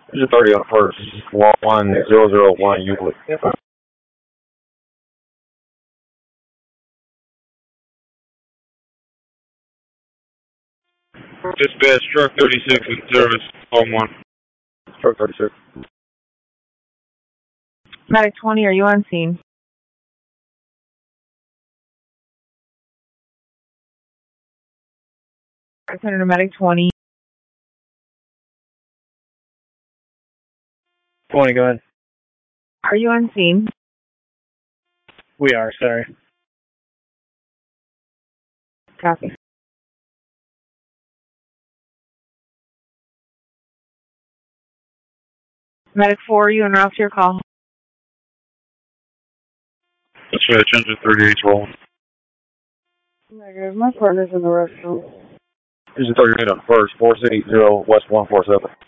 There's a 30 on the first. 1001 Euclid. Dispatch, truck 36 in service, phone 1. Truck 36. Medic 20, are you on scene? Senator Medic 20. 20, go ahead. Are you on scene? We are, sorry. Copy. Medic 4, are you en route to your call? Dispatch, engine 38's rolling. Negative, my partner's in the restroom. There's a 38 on the first. 4680 West 147.